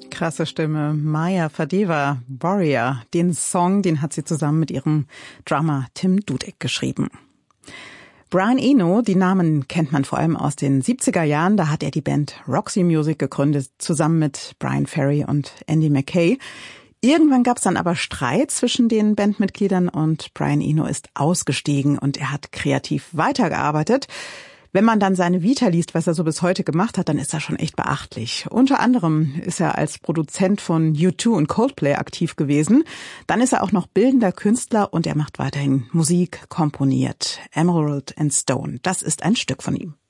Krasse Stimme. Maya Fadeva, Warrior. Den Song, den hat sie zusammen mit ihrem Drummer Tim Dudek geschrieben. Brian Eno, die Namen kennt man vor allem aus den 70er Jahren. Da hat er die Band Roxy Music gegründet, zusammen mit Brian Ferry und Andy Mackay. Irgendwann gab es dann aber Streit zwischen den Bandmitgliedern und Brian Eno ist ausgestiegen und er hat kreativ weitergearbeitet. Wenn man dann seine Vita liest, was er so bis heute gemacht hat, dann ist das schon echt beachtlich. Unter anderem ist er als Produzent von U2 und Coldplay aktiv gewesen. Dann ist er auch noch bildender Künstler und er macht weiterhin Musik, komponiert. Emerald and Stone, das ist ein Stück von ihm.